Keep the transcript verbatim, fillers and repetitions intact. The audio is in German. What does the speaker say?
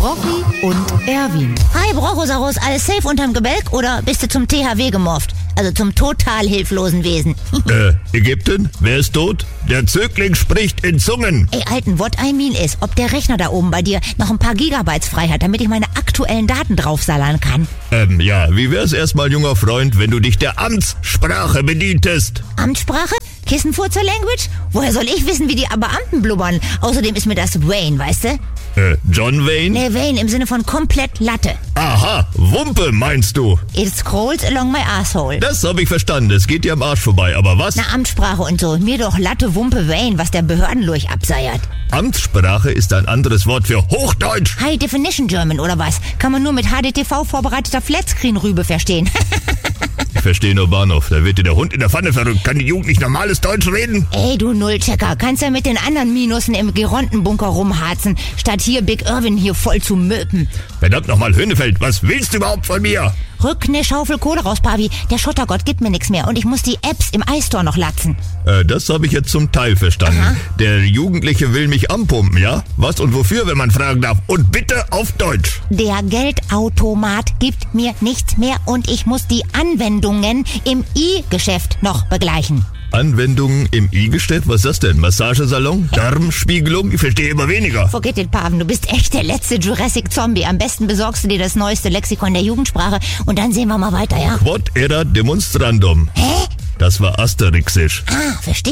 Brochi und Erwin. Hi Brochosaurus, alles safe unterm Gebälk oder bist du zum T H W gemorpht? Also zum total hilflosen Wesen. äh, Ägypten? Wer ist tot? Der Zögling spricht in Zungen. Ey, Alten, what I mean ist, ob der Rechner da oben bei dir noch ein paar Gigabytes frei hat, damit ich meine aktuellen Daten draufsallern kann. Ähm, ja, wie wär's erstmal, junger Freund, wenn du dich der Amtssprache bedientest? Amtssprache? Kissenfurzer Language? Woher soll ich wissen, wie die Beamten blubbern? Außerdem ist mir das Wayne, weißt du? Äh, John Wayne? Nee, Wayne im Sinne von komplett Latte. Aha, Wumpe meinst du? It scrolls along my asshole. Das habe ich verstanden, es geht dir am Arsch vorbei, aber was? Na, Amtssprache und so. Mir doch Latte, Wumpe, Wayne, was der Behördenlurch abseiert. Amtssprache ist ein anderes Wort für Hochdeutsch. High Definition German oder was? Kann man nur mit H D T V vorbereiteter Flatscreen-Rübe verstehen. Ich verstehe nur Bahnhof, da wird dir der Hund in der Pfanne verrückt. Kann die Jugend nicht normales Deutsch reden? Ey, du Nullchecker, kannst ja mit den anderen Minusen im Gerontenbunker rumharzen, statt hier Big Irwin hier voll zu möpen. Verdammt nochmal, Höhnefeld, was willst du überhaupt von mir? Rück ne Schaufel Kohle raus, Pavi. Der Schottergott gibt mir nichts mehr und ich muss die Apps im iStore noch latzen. Äh, das habe ich jetzt zum Teil verstanden. Aha. Der Jugendliche will mich anpumpen, ja? Was und wofür, wenn man fragen darf? Und bitte auf Deutsch. Der Geldautomat gibt mir nichts mehr und ich muss die Anwendungen im i-Geschäft noch begleichen. Anwendungen im I-Geschäft? Was ist das denn? Massagesalon? Darmspiegelung? Ich verstehe immer weniger. Forget it, Paven, du bist echt der letzte Jurassic-Zombie. Am besten besorgst du dir das neueste Lexikon der Jugendsprache und dann sehen wir mal weiter, ja? Quod erat demonstrandum. Hä? Das war Asterixisch. Ah, verstehe.